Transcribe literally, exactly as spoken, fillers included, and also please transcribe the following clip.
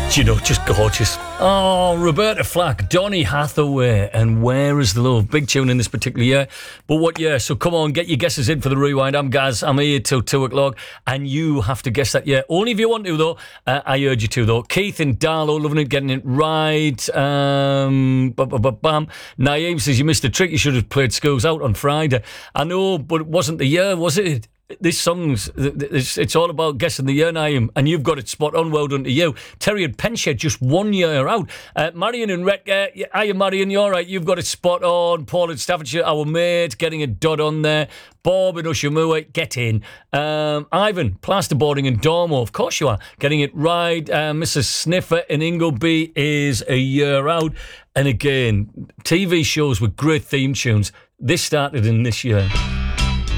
You know, just gorgeous. Oh, Roberta Flack, Donny Hathaway, and Where Is the Love? Big tune in this particular year. But what year? So come on, get your guesses in for the rewind. I'm Gaz. I'm here till two o'clock, and you have to guess that year. Only if you want to, though. Uh, I urge you to, though. Keith and Darlow, loving it, getting it right. Um, bam. Naeem says, you missed a trick. You should have played Schools Out on Friday. I know, but it wasn't the year, was it? This song's, it's, it's all about guessing the year, Naeem, and you've got it spot on. Well done to you. Terry and Penshed, just one year out. Uh, Marion and Retker, uh, hiya Marion, you're right, you've got it spot on. Paul in Staffordshire, our mate, getting a dot on there. Bob in Ushamua, get in. Um, Ivan, plasterboarding in Dormo, of course you are, getting it right. Uh, Missus Sniffer in Ingleby is a year out. And again, T V shows with great theme tunes. This started in this year.